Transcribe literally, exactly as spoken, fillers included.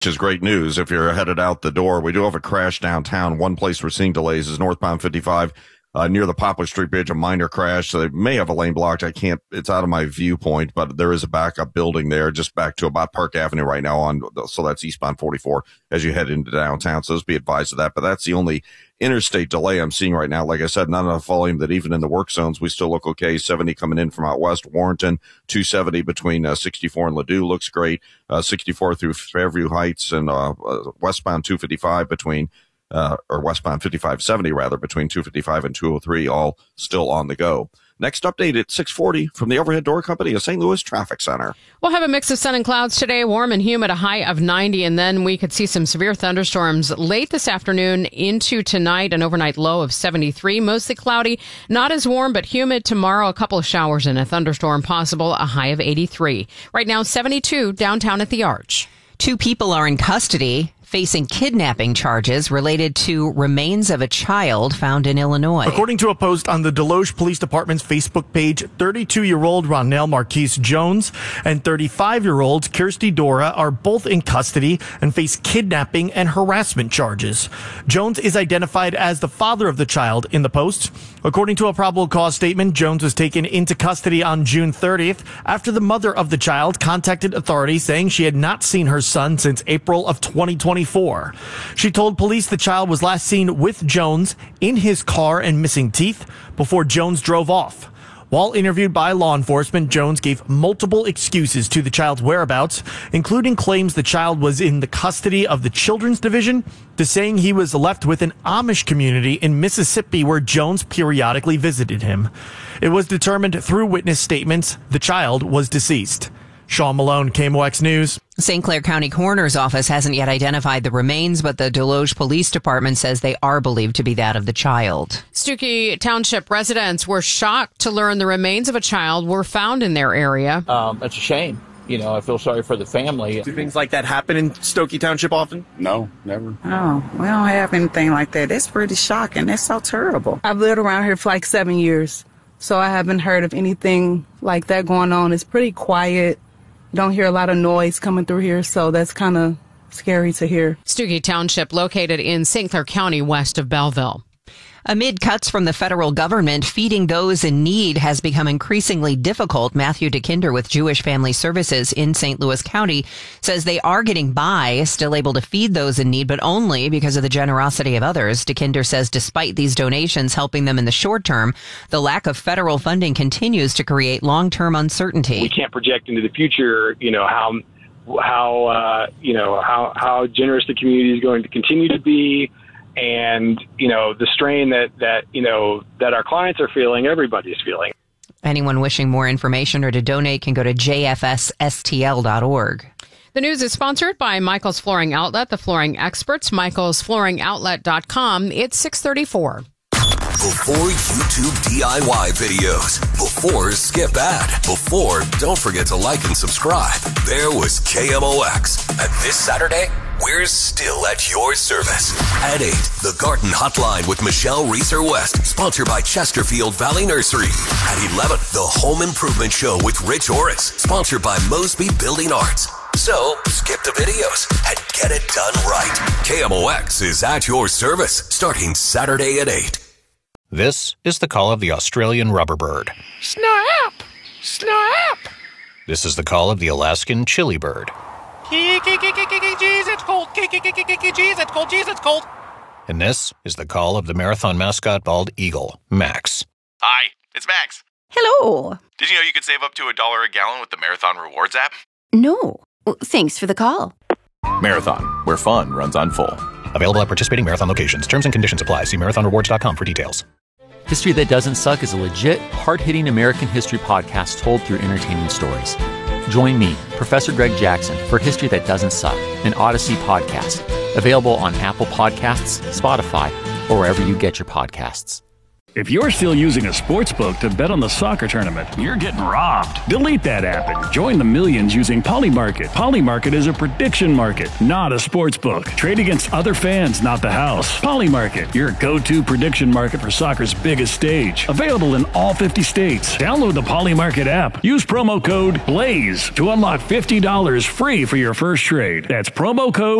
which is great news if you're headed out the door. We do have a crash downtown. One place we're seeing delays is northbound fifty-five. Uh, near the Poplar Street Bridge, a minor crash. So they may have a lane blocked. I can't, it's out of my viewpoint, but there is a backup building there just back to about Park Avenue right now on, so that's eastbound forty-four as you head into downtown. So just be advised of that. But that's the only interstate delay I'm seeing right now. Like I said, not enough volume that even in the work zones, we still look okay. seventy coming in from out west, Warrenton, two seventy between uh, sixty-four and Ladue looks great. Uh, sixty-four through Fairview Heights and, uh, uh westbound two fifty-five between Uh, or westbound fifty-five seventy rather, between two fifty-five and two oh three, all still on the go. Next update at six forty from the Overhead Door Company of Saint Louis Traffic Center. We'll have a mix of sun and clouds today, warm and humid, a high of ninety, and then we could see some severe thunderstorms late this afternoon into tonight, an overnight low of seventy-three, mostly cloudy, not as warm but humid. Tomorrow, a couple of showers and a thunderstorm possible, a high of eighty-three. Right now, seventy-two downtown at the Arch. Two people are in custody facing kidnapping charges related to remains of a child found in Illinois. According to a post on the Deloge Police Department's Facebook page, thirty-two-year-old Ronell Marquise Jones and thirty-five-year-old Kirsty Dora are both in custody and face kidnapping and harassment charges. Jones is identified as the father of the child in the post. According to a probable cause statement, Jones was taken into custody on June thirtieth after the mother of the child contacted authorities saying she had not seen her son since April of twenty twenty-four. She told police the child was last seen with Jones in his car and missing teeth before Jones drove off. While interviewed by law enforcement, Jones gave multiple excuses to the child's whereabouts, including claims the child was in the custody of the Children's Division, to saying he was left with an Amish community in Mississippi where Jones periodically visited him. It was determined through witness statements the child was deceased. Sean Malone, K M O X News. Saint Clair County Coroner's Office hasn't yet identified the remains, but the Deloge Police Department says they are believed to be that of the child. Stookie Township residents were shocked to learn the remains of a child were found in their area. Um, it's a shame. You know, I feel sorry for the family. Do things like that happen in Stookie Township often? No, never. Oh, we don't have anything like that. That's pretty shocking. That's so terrible. I've lived around here for like seven years, so I haven't heard of anything like that going on. It's pretty quiet. Don't hear a lot of noise coming through here, so that's kind of scary to hear. Stookie Township, located in Saint Clair County, west of Belleville. Amid cuts from the federal government, feeding those in need has become increasingly difficult. Matthew DeKinder with Jewish Family Services in Saint Louis County says they are getting by, still able to feed those in need, but only because of the generosity of others. DeKinder says despite these donations helping them in the short term, the lack of federal funding continues to create long-term uncertainty. We can't project into the future, you know, how how uh, you know how how generous the community is going to continue to be. And, you know, the strain that, that, you know, that our clients are feeling, everybody's feeling. Anyone wishing more information or to donate can go to j f s s t l dot org. The news is sponsored by Michael's Flooring Outlet, the flooring experts, michaels flooring outlet dot com. It's six thirty-four. Before YouTube D I Y videos, before skip ad, before don't forget to like and subscribe, there was K M O X. And this Saturday, we're still at your service. At eight, the Garden Hotline with Michelle Reeser-West, sponsored by Chesterfield Valley Nursery. At eleven, the Home Improvement Show with Rich Orris, sponsored by Mosby Building Arts. So, skip the videos and get it done right. K M O X is at your service, starting Saturday at eight. This is the call of the Australian rubberbird. Snap! Snap! This is the call of the Alaskan chili bird. Jeez, it's cold. Jeez, it's cold. Jeez, it's cold. And this is the call of the marathon mascot bald eagle, Max. Hi, it's Max. Hello. Did you know you could save up to a dollar a gallon with the Marathon Rewards app? No. Thanks for the call. Marathon, where fun runs on full. Available at participating Marathon locations. Terms and conditions apply. See marathon rewards dot com for details. History That Doesn't Suck is a legit, hard-hitting American history podcast told through entertaining stories. Join me, Professor Greg Jackson, for History That Doesn't Suck, an Odyssey podcast. Available on Apple Podcasts, Spotify, or wherever you get your podcasts. If you're still using a sports book to bet on the soccer tournament, you're getting robbed. Delete that app and join the millions using Polymarket. Polymarket is a prediction market, not a sports book. Trade against other fans, not the house. Polymarket, your go-to prediction market for soccer's biggest stage. Available in all fifty states. Download the Polymarket app. Use promo code BLAZE to unlock fifty dollars free for your first trade. That's promo code